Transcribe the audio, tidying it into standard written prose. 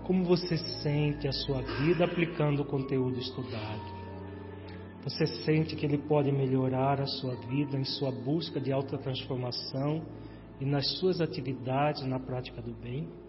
Como você sente a sua vida aplicando o conteúdo estudado? Você sente que ele pode melhorar a sua vida em sua busca de autotransformação e nas suas atividades na prática do bem?